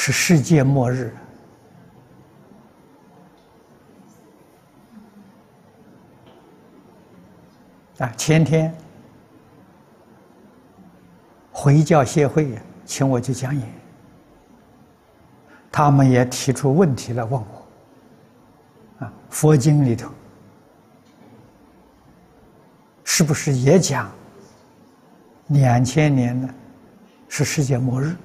是世界末日啊！前天回教协会请我去讲演，他们也提出问题来问我啊，佛经里头是不是也讲2000年呢是世界末日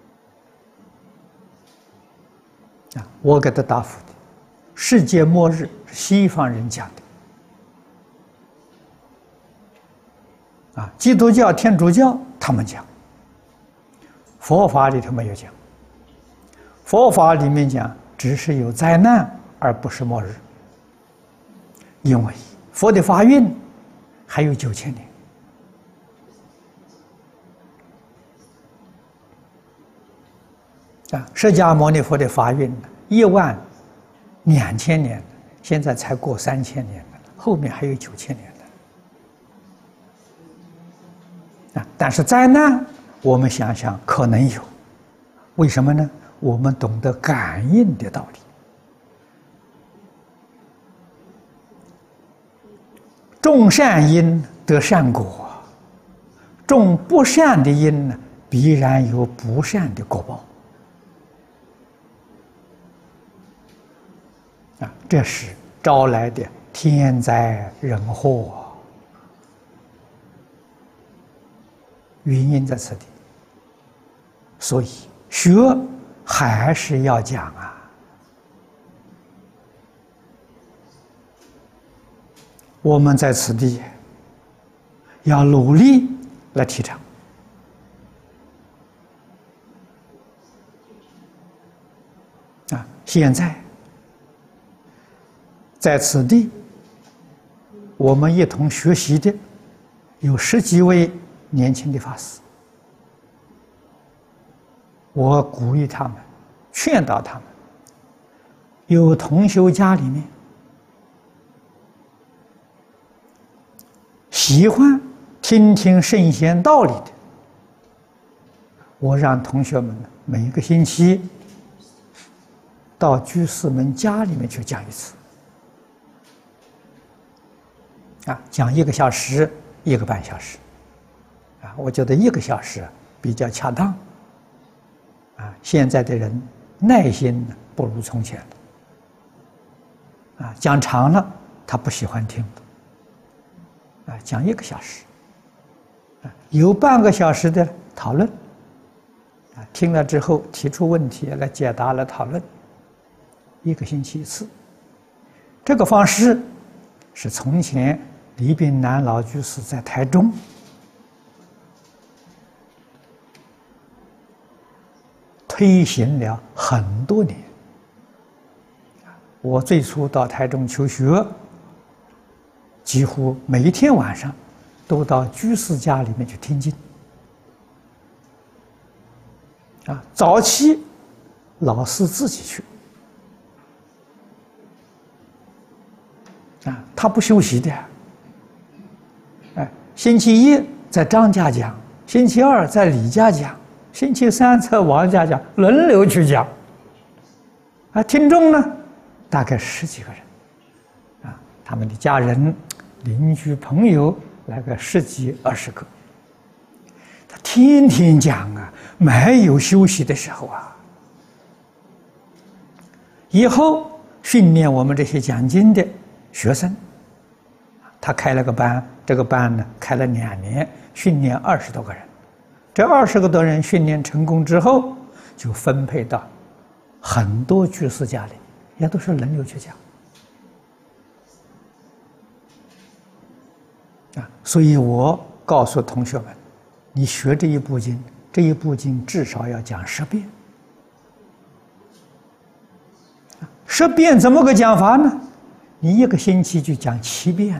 啊？我给他答复的，世界末日是西方人讲的啊，基督教、天主教他们讲，佛法里头没有讲。佛法里面讲，只是有灾难，而不是末日。因为佛的法运还有9000年。啊，释迦牟尼佛的法运12000年，现在才过3000年了，后面还有9000年的。啊，但是灾难，我们想想可能有，为什么呢？我们懂得感应的道理。种善因得善果，种不善的因呢，必然有不善的果报。啊，这是招来的天灾人祸，原因在此地。所以学还是要讲啊。我们在此地要努力来提倡啊！现在在此地，我们一同学习的有10几位年轻的法师，我鼓励他们，劝导他们，有同修家里面喜欢听听圣贤道理的，我让同学们每一个星期到居士们家里面去讲一次，啊，讲1个小时，1个半小时，啊，我觉得1个小时比较恰当，啊，现在的人耐心不如从前了，啊，讲长了他不喜欢听。啊，讲1个小时，啊，有半个小时的讨论，啊，听了之后提出问题来解答来讨论，1个星期1次。这个方式是从前李炳南老居士在台中推行了很多年。我最初到台中求学，几乎每一天晚上都到居士家里面去听经。啊，早期老师自己去，啊，他不休息的。哎，星期1在张家讲，星期2在李家讲，星期3在王家讲，轮流去讲。啊，听众呢，大概10几个人，啊，他们的家人、邻居、朋友来个10几20个，他天天讲啊，没有休息的时候啊。以后训练我们这些讲经的学生，他开了个班，这个班呢开了2年，训练20多个人。这20多人训练成功之后，就分配到很多居士家里，也都是轮流去讲。啊，所以我告诉同学们，你学这一部经，这一部经至少要讲10遍。10遍怎么个讲法呢？你1个星期就讲7遍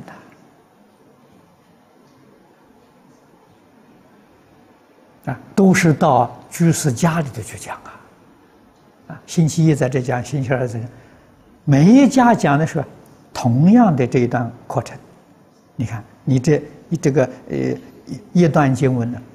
了。啊，都是到居士家里头去讲啊。啊，星期1在这讲，星期2在讲，每一家讲的是同样的这一段课程。你看，你这个一段经文呢，